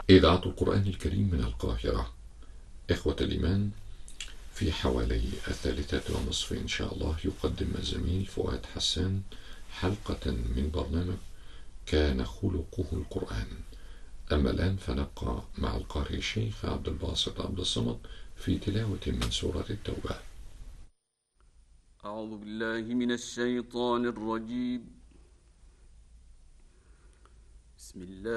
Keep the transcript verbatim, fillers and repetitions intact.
إذاعة القرآن الكريم من القاهرة. إخوة الإيمان، في حوالي الثالثة ونصف إن شاء الله يقدم الزميل فؤاد حسان حلقة من برنامج كان خلقه القرآن. أما الآن فنبقى مع القارئ الشيخ عبد الباسط عبد الصمد في تلاوة من سورة التوبة. أعوذ بالله من الشيطان الرجيم. بسم الله